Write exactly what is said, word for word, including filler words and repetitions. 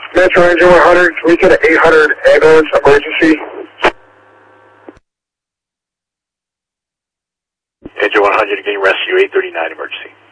Metro Engine one hundred, can we get an eight hundred ambulance emergency? Engine one hundred, getting rescue, eight thirty-nine emergency.